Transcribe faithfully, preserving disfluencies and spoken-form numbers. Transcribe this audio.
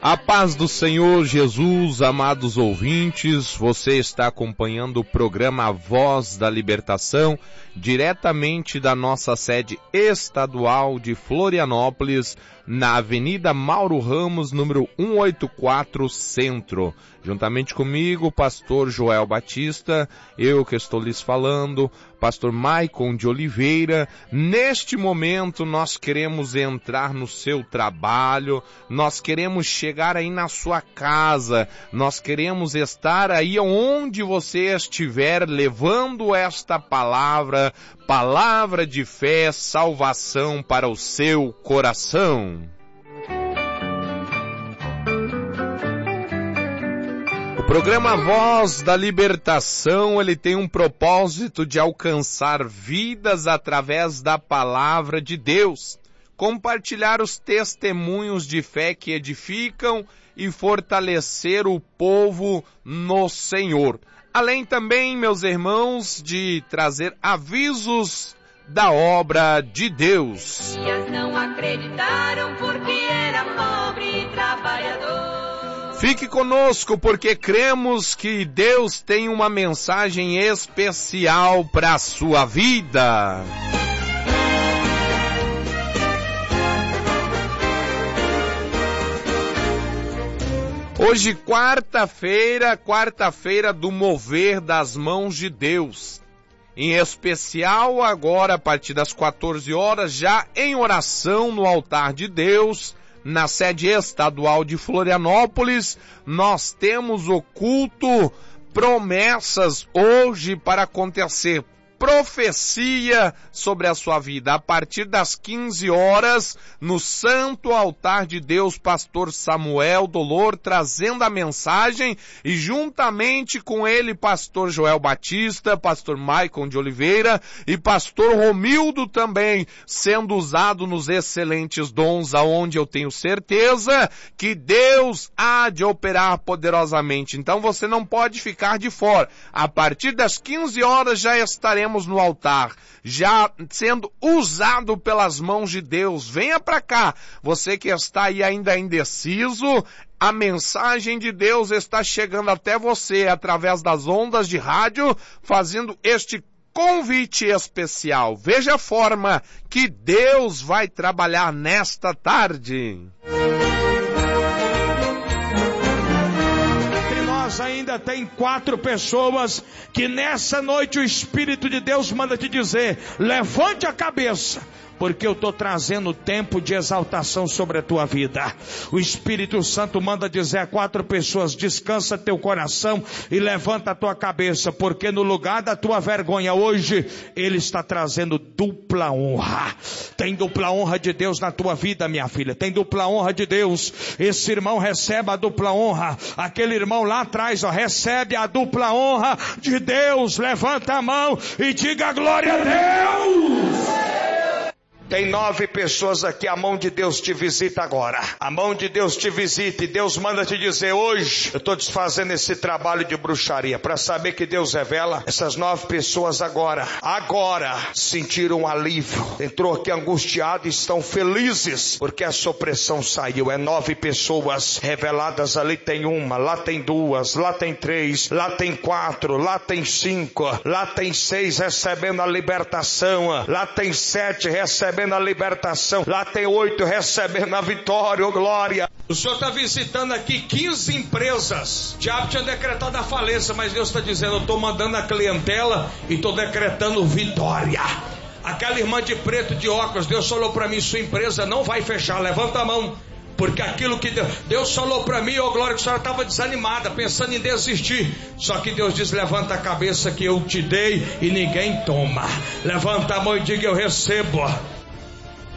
A paz do Senhor Jesus, amados ouvintes, você está acompanhando o programa Voz da Libertação, diretamente da nossa sede estadual de Florianópolis, na Avenida Mauro Ramos, número cento e oitenta e quatro, Centro. Juntamente comigo, pastor Joel Batista, eu que estou lhes falando, pastor Maicon de Oliveira. Neste momento nós queremos entrar no seu trabalho, nós queremos chegar aí na sua casa, nós queremos estar aí onde você estiver levando esta palavra, palavra de fé, salvação para o seu coração. O programa Voz da Libertação, ele tem um propósito de alcançar vidas através da palavra de Deus, compartilhar os testemunhos de fé que edificam e fortalecer o povo no Senhor. Além também, meus irmãos, de trazer avisos da obra de Deus. Não acreditaram porque era pobre e trabalhador. Fique conosco porque cremos que Deus tem uma mensagem especial para a sua vida. Hoje, quarta-feira, quarta-feira do mover das mãos de Deus. Em especial, agora, a partir das quatorze horas, já em oração no altar de Deus, na sede estadual de Florianópolis, nós temos o culto Promessas hoje para acontecer. Profecia sobre a sua vida. A partir das quinze horas, no Santo Altar de Deus, pastor Samuel Dolor, trazendo a mensagem, e juntamente com ele, pastor Joel Batista, pastor Maicon de Oliveira e pastor Romildo também, sendo usado nos excelentes dons, aonde eu tenho certeza que Deus há de operar poderosamente. Então você não pode ficar de fora. A partir das quinze horas já estaremos no altar, já sendo usado pelas mãos de Deus. Venha para cá, você que está aí ainda indeciso, a mensagem de Deus está chegando até você através das ondas de rádio, fazendo este convite especial. Veja a forma que Deus vai trabalhar nesta tarde. Ainda tem quatro pessoas que nessa noite o Espírito de Deus manda te dizer: levante a cabeça, porque eu estou trazendo tempo de exaltação sobre a tua vida. O Espírito Santo manda dizer a quatro pessoas: descansa teu coração e levanta a tua cabeça, porque no lugar da tua vergonha hoje, Ele está trazendo dupla honra. Tem dupla honra de Deus na tua vida, minha filha, tem dupla honra de Deus. Esse irmão recebe a dupla honra, aquele irmão lá atrás, ó, recebe a dupla honra de Deus. Levanta a mão e diga glória a Deus. Tem nove pessoas aqui, a mão de Deus te visita agora. A mão de Deus te visita e Deus manda te dizer: hoje eu estou desfazendo esse trabalho de bruxaria. Para saber que Deus revela, essas nove pessoas agora, agora sentiram um alívio. Entrou aqui angustiado e estão felizes, porque a sua opressão saiu. É nove pessoas reveladas ali, tem uma, lá tem duas, lá tem três, lá tem quatro, lá tem cinco, lá tem seis recebendo a libertação, lá tem sete recebendo a libertação, lá tem oito recebendo a vitória, oh glória. O Senhor está visitando aqui quinze empresas. O diabo tinha decretado a falência, mas Deus está dizendo: eu estou mandando a clientela e estou decretando vitória. Aquela irmã de preto de óculos, Deus falou para mim: sua empresa não vai fechar. Levanta a mão, porque aquilo que Deus, Deus falou para mim, oh glória, que a senhora estava desanimada, pensando em desistir. Só que Deus diz: levanta a cabeça que eu te dei e ninguém toma. Levanta a mão e diga: eu recebo.